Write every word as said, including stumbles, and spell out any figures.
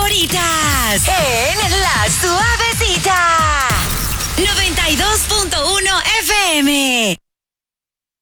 favoritas en La Suavecita. noventa y dos punto uno F M.